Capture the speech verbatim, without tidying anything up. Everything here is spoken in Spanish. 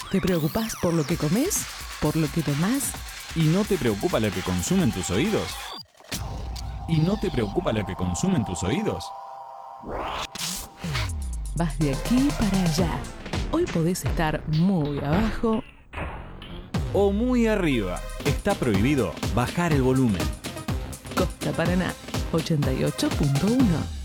¿Te preocupás por lo que comes? ¿Por lo que tomás? ¿Y no te preocupa lo que consumen tus oídos? ¿Y no te preocupa lo que consumen tus oídos? Vas de aquí para allá. Hoy podés estar muy abajo o muy arriba. Está prohibido bajar el volumen. Costa Paraná, ochenta y ocho punto uno.